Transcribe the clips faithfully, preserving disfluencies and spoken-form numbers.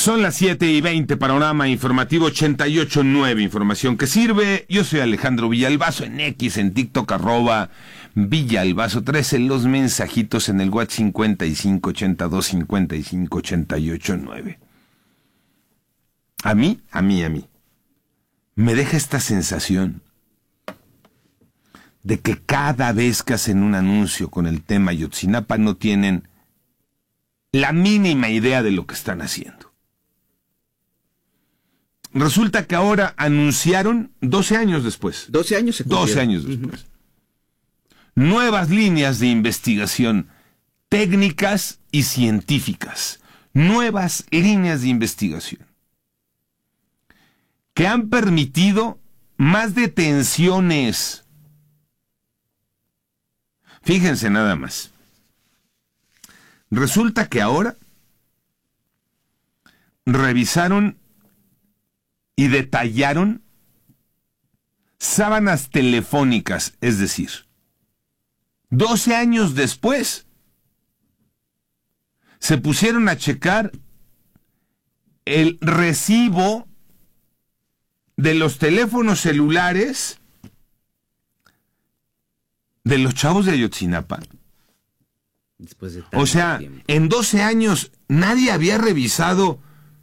Son las siete y veinte, panorama informativo ochenta y ocho punto nueve, información que sirve. Yo soy Alejandro Villalbazo, en X, en TikTok, arroba Villalbazo trece, los mensajitos en el WhatsApp cincuenta y cinco ochenta y dos cincuenta y cinco ochenta y ocho nueve. A mí, a mí, a mí, me deja esta sensación de que cada vez que hacen un anuncio con el tema Ayotzinapa no tienen la mínima idea de lo que están haciendo. Resulta que ahora anunciaron, doce años después. doce años se cumplieron. doce años después. Uh-huh. Nuevas líneas de investigación técnicas y científicas. Nuevas líneas de investigación que han permitido más detenciones. Fíjense nada más. Resulta que ahora revisaron y detallaron sábanas telefónicas, es decir, doce años después, se pusieron a checar el recibo de los teléfonos celulares de los chavos de Ayotzinapa. Después de o sea, tiempo. En doce años nadie había revisado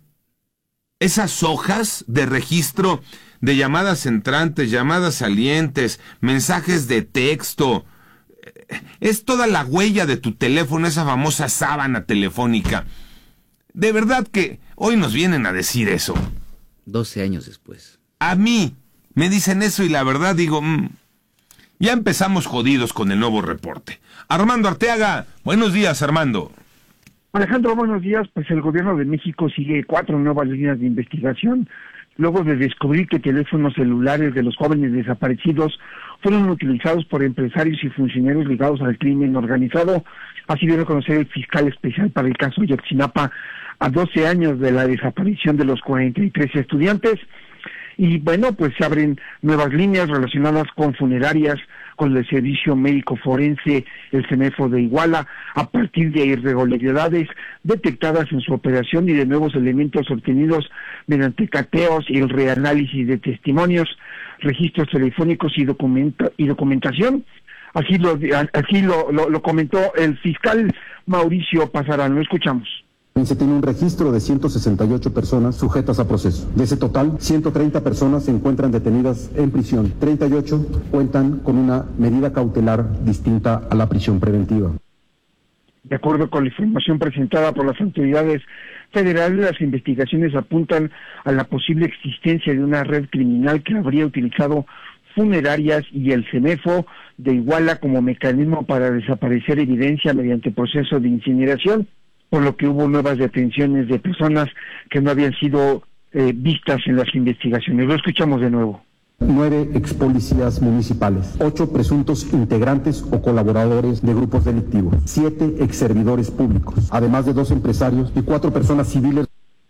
esas hojas de registro de llamadas entrantes, llamadas salientes, mensajes de texto. Es toda la huella de tu teléfono, esa famosa sábana telefónica. De verdad que hoy nos vienen a decir eso. doce años después. A mí me dicen eso y la verdad digo, mmm, ya empezamos jodidos con el nuevo reporte. Armando Arteaga, buenos días, Armando. Alejandro, buenos días. Pues el gobierno de México sigue cuatro nuevas líneas de investigación luego de descubrir que teléfonos celulares de los jóvenes desaparecidos fueron utilizados por empresarios y funcionarios ligados al crimen organizado. Así dio a conocer el fiscal especial para el caso Ayotzinapa a doce años de la desaparición de los cuarenta y tres estudiantes. Y bueno, pues se abren nuevas líneas relacionadas con funerarias, con el Servicio Médico Forense, el CEMEFO de Iguala, a partir de irregularidades detectadas en su operación y de nuevos elementos obtenidos mediante cateos y el reanálisis de testimonios, registros telefónicos y, documenta, y documentación. Así lo, así lo, lo, lo comentó el fiscal Mauricio Pasarán. Lo escuchamos. Se tiene un registro de ciento sesenta y ocho personas sujetas a proceso. De ese total, ciento treinta personas se encuentran detenidas en prisión. treinta y ocho cuentan con una medida cautelar distinta a la prisión preventiva. De acuerdo con la información presentada por las autoridades federales, las investigaciones apuntan a la posible existencia de una red criminal que habría utilizado funerarias y el CEMEFO de Iguala como mecanismo para desaparecer evidencia mediante proceso de incineración, por lo que hubo nuevas detenciones de personas que no habían sido eh, vistas en las investigaciones. Lo escuchamos de nuevo. Nueve ex policías municipales, ocho presuntos integrantes o colaboradores de grupos delictivos, siete ex servidores públicos, además de dos empresarios y cuatro personas civiles.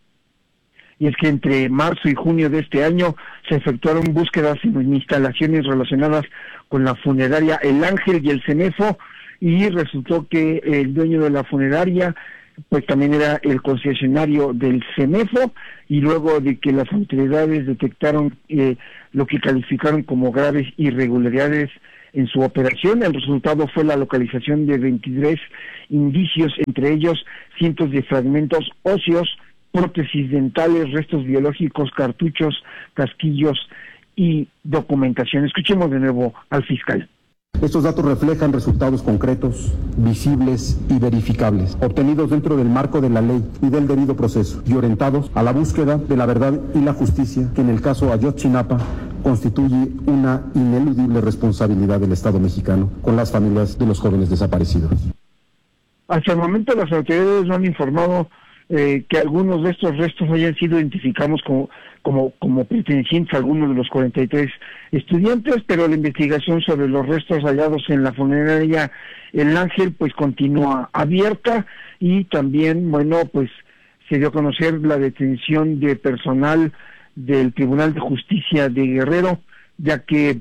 Y es que entre marzo y junio de este año se efectuaron búsquedas en instalaciones relacionadas con la funeraria El Ángel y el CEMEFO, y resultó que el dueño de la funeraria pues también era el concesionario del CEMEFO, y luego de que las autoridades detectaron eh, lo que calificaron como graves irregularidades en su operación, el resultado fue la localización de veintitrés indicios, entre ellos cientos de fragmentos óseos, prótesis dentales, restos biológicos, cartuchos, casquillos y documentación. Escuchemos de nuevo al fiscal. Estos datos reflejan resultados concretos, visibles y verificables, obtenidos dentro del marco de la ley y del debido proceso, y orientados a la búsqueda de la verdad y la justicia, que en el caso Ayotzinapa constituye una ineludible responsabilidad del Estado mexicano con las familias de los jóvenes desaparecidos. Hasta el momento las autoridades no han informado eh, que algunos de estos restos hayan sido identificados como, como, como pertenecientes a algunos de los cuarenta y tres estudiantes, pero la investigación sobre los restos hallados en la funeraria El Ángel pues continúa abierta, y también, bueno, pues se dio a conocer la detención de personal del Tribunal de Justicia de Guerrero, ya que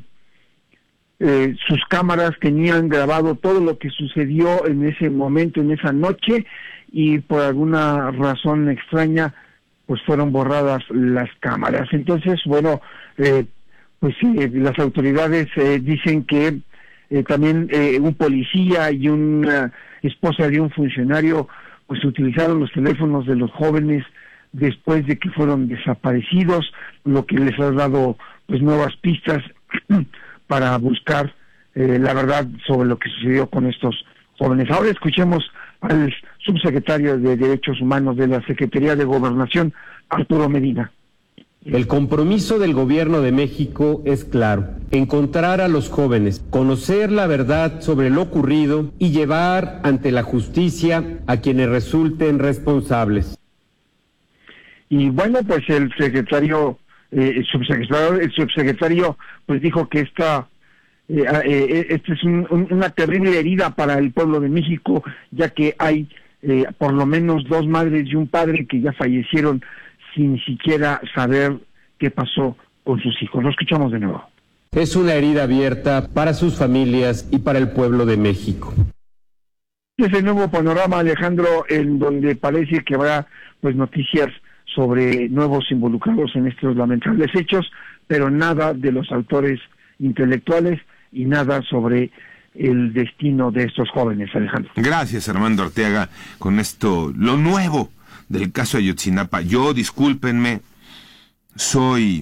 eh, sus cámaras tenían grabado todo lo que sucedió en ese momento, en esa noche, y por alguna razón extraña pues fueron borradas las cámaras. Entonces, bueno, eh, pues eh, las autoridades eh, dicen que eh, también eh, un policía y una esposa de un funcionario pues utilizaron los teléfonos de los jóvenes después de que fueron desaparecidos, lo que les ha dado pues nuevas pistas para buscar eh, la verdad sobre lo que sucedió con estos jóvenes. Ahora escuchemos al subsecretario de Derechos Humanos de la Secretaría de Gobernación, Arturo Medina. El compromiso del Gobierno de México es claro: encontrar a los jóvenes, conocer la verdad sobre lo ocurrido y llevar ante la justicia a quienes resulten responsables. Y bueno, pues el secretario, eh, el subsecretario, el subsecretario, pues dijo que esta, eh, eh, esta es un, un, una terrible herida para el pueblo de México, ya que hay eh, por lo menos dos madres y un padre que ya fallecieron sin siquiera saber qué pasó con sus hijos. Lo escuchamos de nuevo. Es una herida abierta para sus familias y para el pueblo de México. Es el nuevo panorama, Alejandro, en donde parece que habrá pues noticias sobre nuevos involucrados en estos lamentables hechos, pero nada de los autores intelectuales y nada sobre el destino de estos jóvenes, Alejandro. Gracias, Armando Arteaga, con esto, lo nuevo del caso Ayotzinapa. Yo, discúlpenme, soy...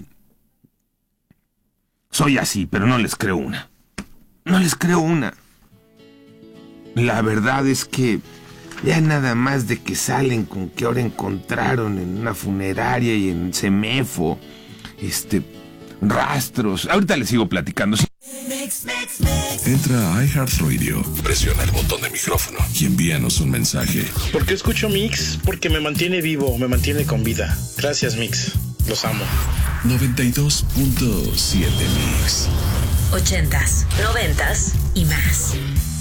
soy así, pero no les creo una. No les creo una. La verdad es que ya nada más de que salen con que ahora encontraron en una funeraria y en Semefo, este, rastros. Ahorita les sigo platicando. Entra a iHeartRadio, presiona el botón de micrófono y envíanos un mensaje. ¿Por qué escucho Mix? Porque me mantiene vivo, me mantiene con vida. Gracias, Mix. Los amo. noventa y dos punto siete Mix. Ochentas, noventas y más.